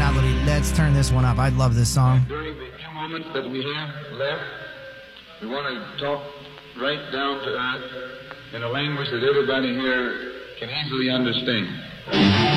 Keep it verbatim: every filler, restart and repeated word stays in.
reality. Let's turn this one up. I love this song. During the few moments that we have left, we want to talk right down to earth in a language that everybody here can easily understand.